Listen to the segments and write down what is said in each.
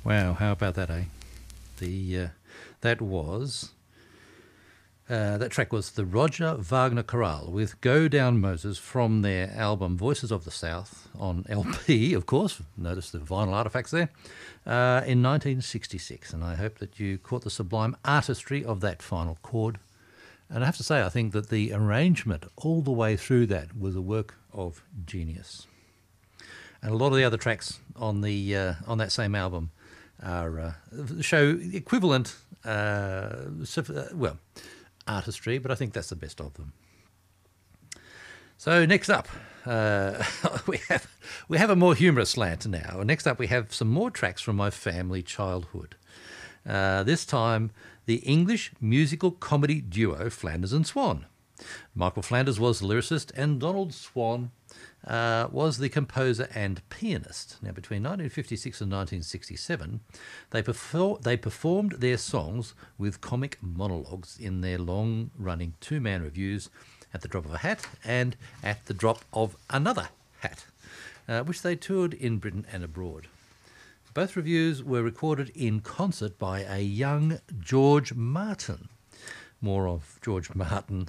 Wow, how about that, eh? That was... that track was the Roger Wagner Chorale with Go Down Moses from their album Voices of the South on LP, of course. Notice the vinyl artefacts there, in 1966. And I hope that you caught the sublime artistry of that final chord. And I have to say, I think that the arrangement all the way through that was a work of genius. And a lot of the other tracks on that same album are show equivalent, artistry, but I think that's the best of them. So next up, we have a more humorous slant now. Next up, we have some more tracks from my family childhood. This time, the English musical comedy duo Flanders and Swan. Michael Flanders was the lyricist, and Donald Swan was the composer and pianist. Now, between 1956 and 1967, they performed their songs with comic monologues in their long-running two-man reviews At the Drop of a Hat and At the Drop of Another Hat, which they toured in Britain and abroad. Both reviews were recorded in concert by a young George Martin. More of George Martin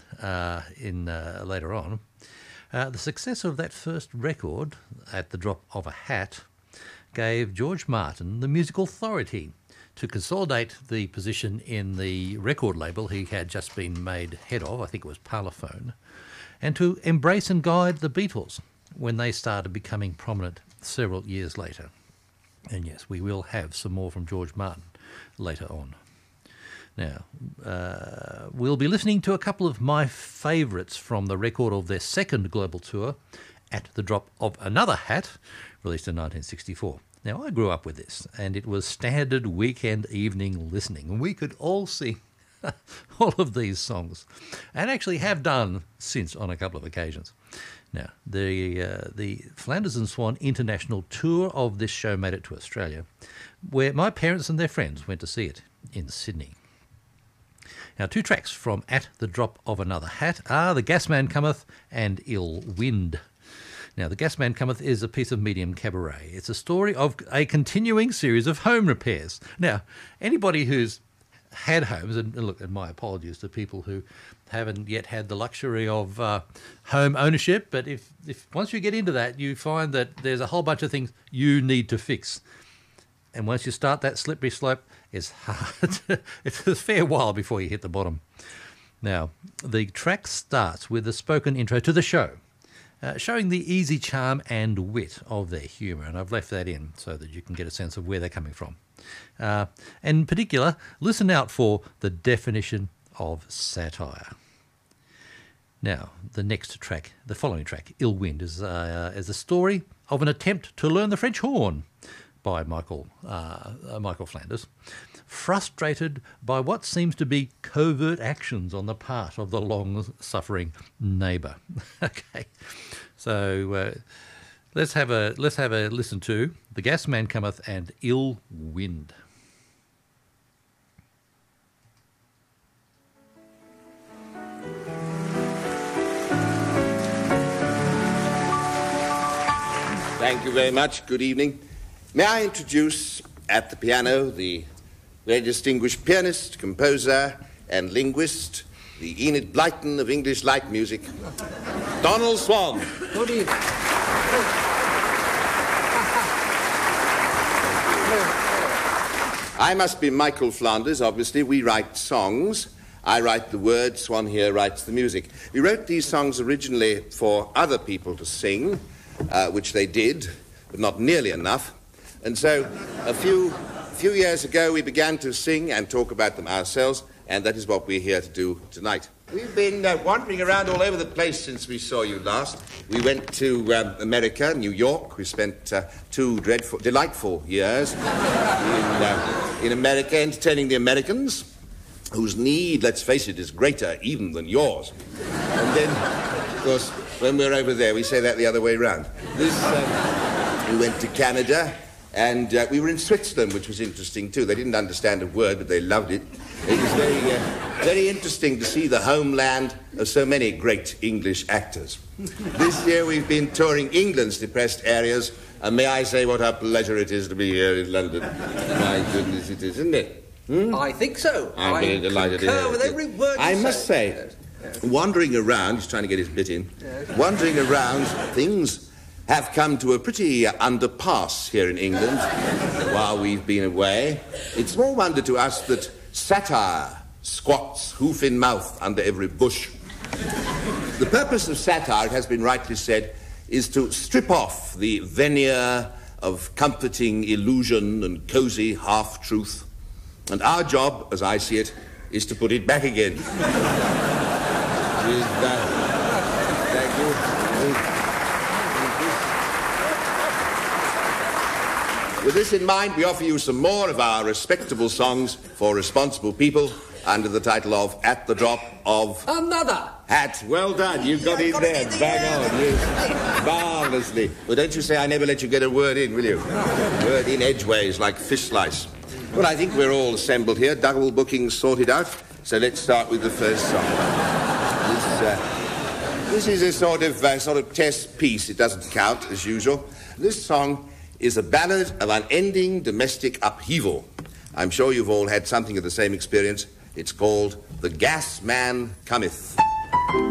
later on. The success of that first record, At the Drop of a Hat, gave George Martin the musical authority to consolidate the position in the record label he had just been made head of, I think it was Parlophone, and to embrace and guide the Beatles when they started becoming prominent several years later. And yes, we will have some more from George Martin later on. Now, we'll be listening to a couple of my favourites from the record of their second global tour, At the Drop of Another Hat, released in 1964. Now, I grew up with this, and it was standard weekend evening listening, and we could all sing all of these songs, and actually have done since on a couple of occasions. Now, the Flanders and Swan International tour of this show made it to Australia, where my parents and their friends went to see it in Sydney. Now, two tracks from At the Drop of Another Hat are The Gasman Cometh and Ill Wind. Now, The Gasman Cometh is a piece of medium cabaret. It's a story of a continuing series of home repairs. Now, anybody who's had homes, and look, and my apologies to people who haven't yet had the luxury of home ownership, but if once you get into that, you find that there's a whole bunch of things you need to fix. And once you start that slippery slope, it's hard. It's a fair while before you hit the bottom. Now, the track starts with a spoken intro to the show, showing the easy charm and wit of their humour, and I've left that in so that you can get a sense of where they're coming from. And in particular, listen out for the definition of satire. Now, the following track, Ill Wind, is a story of an attempt to learn the French horn by Michael Flanders, frustrated by what seems to be covert actions on the part of the long-suffering neighbour. Okay, so let's have a listen to The Gasman Cometh and Ill Wind. Thank you very much. Good evening. May I introduce at the piano the very distinguished pianist, composer, and linguist, the Enid Blyton of English light music, Donald Swan. Good evening. I must be Michael Flanders, obviously. We write songs. I write the words, Swan here writes the music. We wrote these songs originally for other people to sing, which they did, but not nearly enough. And so a few years ago we began to sing and talk about them ourselves, and that is what we're here to do tonight. We've been wandering around all over the place since we saw you last. We went to America, New York. We spent 2 delightful years in America, entertaining the Americans, whose need, let's face it, is greater even than yours. And then, of course, when we're over there, we say that the other way around. We went to Canada, and we were in Switzerland, which was interesting too. They didn't understand a word, but they loved it. It was very interesting to see the homeland of so many great English actors. This year we've been touring England's depressed areas, And may I say what a pleasure it is to be here in London. My goodness, it is, isn't it? I think so. I'm very delighted to hear concur it. with every word I you must say, wandering around, he's trying to get his bit in, wandering around, things have come to a pretty underpass here in England while we've been away. It's small wonder to us that satire squats hoof in mouth under every bush. The purpose of satire, it has been rightly said, is to strip off the veneer of comforting illusion and cosy half-truth. And our job, as I see it, is to put it back again. Thank you. With this in mind, we offer you some more of our respectable songs for responsible people under the title of At the Drop of Another Hat. Well done, you got it there, bang on, yes. Marvellously. Well, don't you say I never let you get a word in, will you? Word in edgeways, like fish slice. Well, I think we're all assembled here, double bookings sorted out, so let's start with the first song. This is a sort of test piece. It doesn't count, as usual. This song is a ballad of unending domestic upheaval. I'm sure you've all had something of the same experience. It's called The Gas Man Cometh.